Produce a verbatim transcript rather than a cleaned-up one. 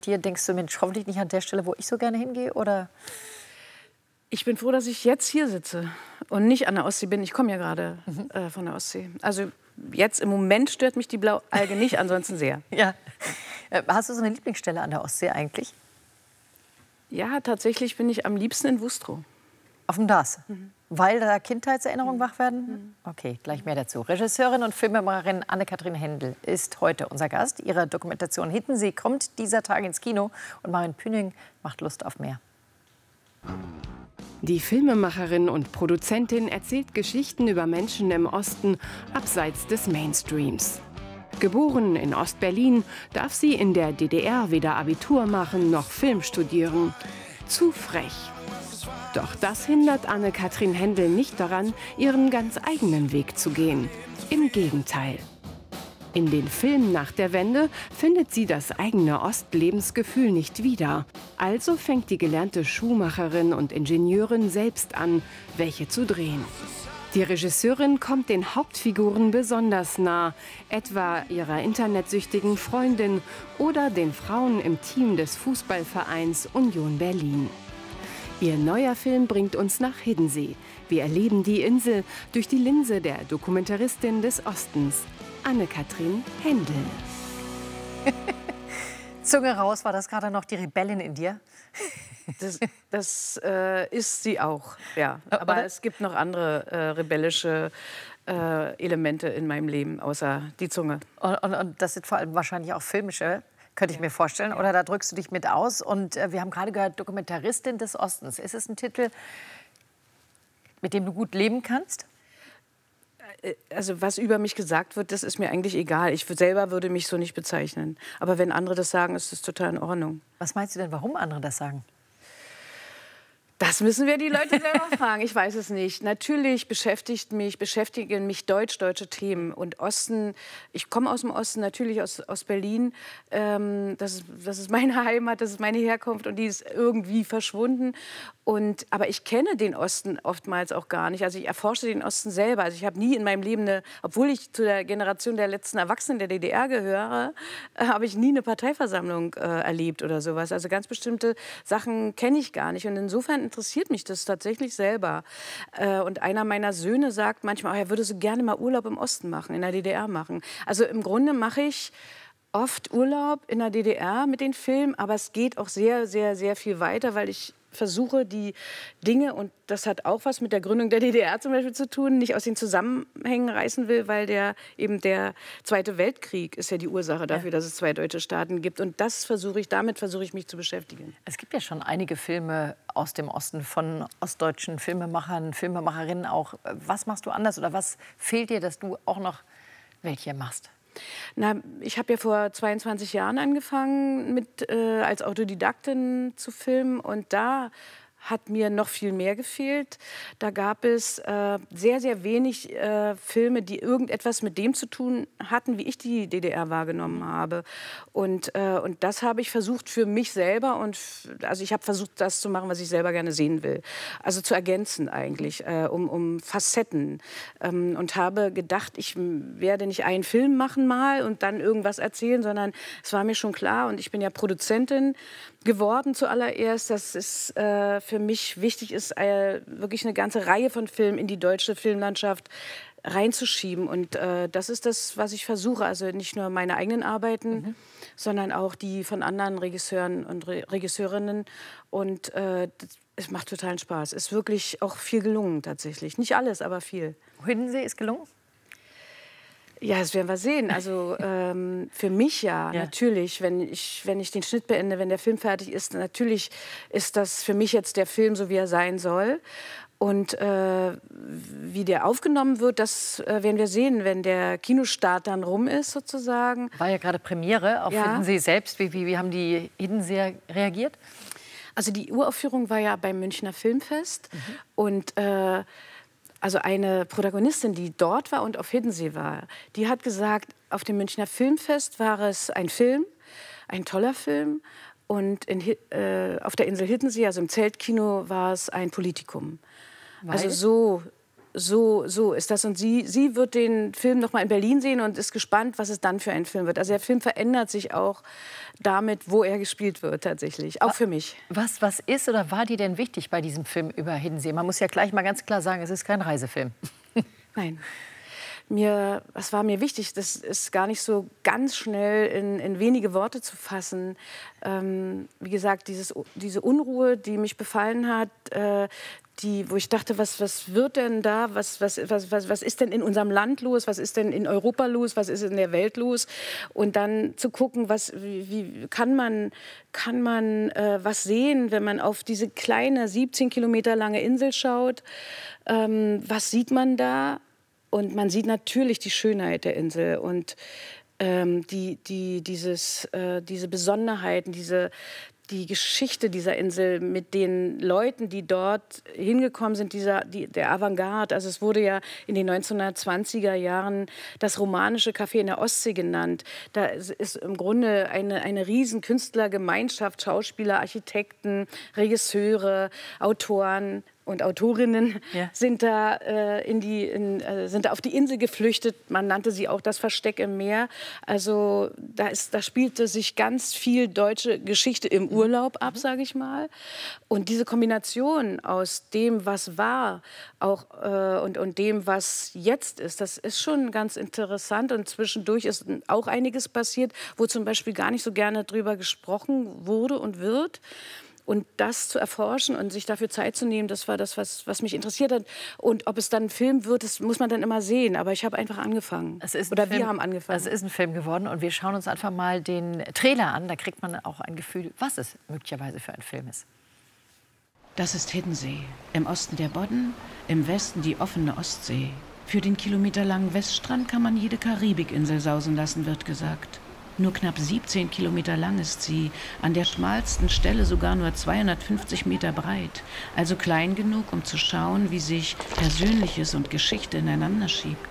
Dir denkst du, Mensch, hoffentlich nicht an der Stelle, wo ich so gerne hingehe, oder? Ich bin froh, dass ich jetzt hier sitze und nicht an der Ostsee bin. Ich komme ja gerade Mhm. äh, von der Ostsee. Also jetzt im Moment stört mich die Blaualge nicht, ansonsten sehr. Ja. Äh, Hast du so eine Lieblingsstelle an der Ostsee eigentlich? Ja, tatsächlich bin ich am liebsten in Wustrow. Auf dem Das? Mhm. Weil da Kindheitserinnerungen Mhm. wach werden? Okay, gleich mehr dazu. Regisseurin und Filmemacherin Anne-Kathrin Hendel ist heute unser Gast. Ihre Dokumentation Hiddensee kommt dieser Tage ins Kino und Marion Püning macht Lust auf mehr. Die Filmemacherin und Produzentin erzählt Geschichten über Menschen im Osten abseits des Mainstreams. Geboren in Ost-Berlin, darf sie in der D D R weder Abitur machen noch Film studieren. Zu frech. Doch das hindert Anne-Kathrin Hendel nicht daran, ihren ganz eigenen Weg zu gehen. Im Gegenteil. In den Filmen nach der Wende findet sie das eigene Ostlebensgefühl nicht wieder. Also fängt die gelernte Schuhmacherin und Ingenieurin selbst an, welche zu drehen. Die Regisseurin kommt den Hauptfiguren besonders nah, etwa ihrer internetsüchtigen Freundin oder den Frauen im Team des Fußballvereins Union Berlin. Ihr neuer Film bringt uns nach Hiddensee. Wir erleben die Insel durch die Linse der Dokumentaristin des Ostens, Anne-Kathrin Hendel. Zunge raus, war das gerade noch die Rebellin in dir? Das, das äh, ist sie auch, ja. Aber Oder? es gibt noch andere äh, rebellische äh, Elemente in meinem Leben, außer die Zunge. Und, und, und das sind vor allem wahrscheinlich auch filmische, könnte ich Ja. mir vorstellen. Oder da drückst du dich mit aus. Und äh, wir haben gerade gehört, Dokumentaristin des Ostens. Ist es ein Titel, mit dem du gut leben kannst? Also was über mich gesagt wird, das ist mir eigentlich egal. Ich selber würde mich so nicht bezeichnen. Aber wenn andere das sagen, ist das total in Ordnung. Was meinst du denn, warum andere das sagen? Das müssen wir die Leute selber fragen. Ich weiß es nicht. Natürlich beschäftigt mich, beschäftigen mich deutsch-deutsche Themen. Und Osten, ich komme aus dem Osten, natürlich aus, aus Berlin. Ähm, das ist, das ist meine Heimat, das ist meine Herkunft und die ist irgendwie verschwunden. Und, aber ich kenne den Osten oftmals auch gar nicht. Also ich erforsche den Osten selber. Also ich habe nie in meinem Leben, eine, obwohl ich zu der Generation der letzten Erwachsenen der D D R gehöre, äh, habe ich nie eine Parteiversammlung äh, erlebt oder sowas. Also ganz bestimmte Sachen kenne ich gar nicht. Und insofern interessiert mich das tatsächlich selber. Äh, und einer meiner Söhne sagt manchmal, oh, er würde so gerne mal Urlaub im Osten machen, in der D D R machen. Also im Grunde mache ich oft Urlaub in der D D R mit den Filmen, aber es geht auch sehr, sehr, sehr viel weiter, weil ich versuche, die Dinge, und das hat auch was mit der Gründung der D D R zum Beispiel zu tun, nicht aus den Zusammenhängen reißen will, weil der eben der Zweite Weltkrieg ist ja die Ursache dafür, ja. dass es zwei deutsche Staaten gibt. Und das versuche ich, damit versuche ich mich zu beschäftigen. Es gibt ja schon einige Filme aus dem Osten von ostdeutschen Filmemachern, Filmemacherinnen auch. Was machst du anders oder was fehlt dir, dass du auch noch welche machst? Na, ich habe ja vor zweiundzwanzig Jahren angefangen, mit, äh, als Autodidaktin zu filmen. Und da hat mir noch viel mehr gefehlt. Da gab es äh, sehr, sehr wenig äh, Filme, die irgendetwas mit dem zu tun hatten, wie ich die D D R wahrgenommen habe. Und, äh, und das habe ich versucht für mich selber. Und also ich habe versucht, das zu machen, was ich selber gerne sehen will. Also zu ergänzen eigentlich, äh, um, um Facetten. Ähm, und habe gedacht, ich werde nicht einen Film machen mal und dann irgendwas erzählen, sondern es war mir schon klar. Und ich bin ja Produzentin geworden zuallererst, dass es äh, für mich wichtig ist, äh, wirklich eine ganze Reihe von Filmen in die deutsche Filmlandschaft reinzuschieben. Und äh, das ist das, was ich versuche. Also nicht nur meine eigenen Arbeiten, mhm. sondern auch die von anderen Regisseuren und Re Regisseurinnen. Und äh, es macht totalen Spaß. Ist wirklich auch viel gelungen tatsächlich. Nicht alles, aber viel. Hiddensee ist gelungen? Ja, das werden wir sehen. Also ähm, für mich ja, ja, natürlich. Wenn ich, wenn ich den Schnitt beende, wenn der Film fertig ist, natürlich ist das für mich jetzt der Film, so wie er sein soll. Und äh, wie der aufgenommen wird, das äh, werden wir sehen, wenn der Kinostart dann rum ist, sozusagen. War ja gerade Premiere auf ja. Hiddensee selbst. Wie, wie, wie haben die Hiddenseer reagiert? Also die Uraufführung war ja beim Münchner Filmfest. Mhm. Und äh, also eine Protagonistin, die dort war und auf Hiddensee war, die hat gesagt, auf dem Münchner Filmfest war es ein Film, ein toller Film. Und in, äh, auf der Insel Hiddensee, also im Zeltkino, war es ein Politikum. Weil? Also so so, so ist das. Und sie, sie wird den Film noch mal in Berlin sehen und ist gespannt, was es dann für ein Film wird. Also der Film verändert sich auch damit, wo er gespielt wird tatsächlich, auch für mich. Was, was ist oder war dir denn wichtig bei diesem Film über Hiddensee? Man muss ja gleich mal ganz klar sagen, es ist kein Reisefilm. Nein. Mir, was war mir wichtig, das ist gar nicht so ganz schnell in, in wenige Worte zu fassen. Ähm, wie gesagt, dieses, diese Unruhe, die mich befallen hat, äh, die, wo ich dachte, was, was wird denn da, was, was, was, was, was ist denn in unserem Land los, was ist denn in Europa los, was ist in der Welt los? Und dann zu gucken, was, wie, wie kann man, kann man äh, was sehen, wenn man auf diese kleine, siebzehn Kilometer lange Insel schaut. Ähm, was sieht man da? Und man sieht natürlich die Schönheit der Insel und ähm, die, die, dieses, äh, diese Besonderheiten, diese, die Geschichte dieser Insel mit den Leuten, die dort hingekommen sind, dieser, die, der Avantgarde. Also es wurde ja in den neunzehnhundertzwanziger Jahren das romanische Café in der Ostsee genannt. Da ist im Grunde eine, eine riesen Künstlergemeinschaft, Schauspieler, Architekten, Regisseure, Autoren und Autorinnen ja. sind da äh, in die in, äh, sind da auf die Insel geflüchtet. Man nannte sie auch das Versteck im Meer. Also da ist da spielte sich ganz viel deutsche Geschichte im Urlaub ab, sage ich mal. Und diese Kombination aus dem, was war, auch äh, und und dem, was jetzt ist, das ist schon ganz interessant. Und zwischendurch ist auch einiges passiert, wo zum Beispiel gar nicht so gerne drüber gesprochen wurde und wird. Und das zu erforschen und sich dafür Zeit zu nehmen, das war das, was, was mich interessiert hat. Und ob es dann ein Film wird, das muss man dann immer sehen. Aber ich habe einfach angefangen. Es ist Oder Film, wir haben angefangen. Es ist ein Film geworden und wir schauen uns einfach mal den Trailer an. Da kriegt man auch ein Gefühl, was es möglicherweise für ein Film ist. Das ist Hiddensee. Im Osten der Bodden, im Westen die offene Ostsee. Für den kilometerlangen Weststrand kann man jede Karibikinsel sausen lassen, wird gesagt. Nur knapp siebzehn Kilometer lang ist sie, an der schmalsten Stelle sogar nur zweihundertfünfzig Meter breit. Also klein genug, um zu schauen, wie sich Persönliches und Geschichte ineinander schiebt.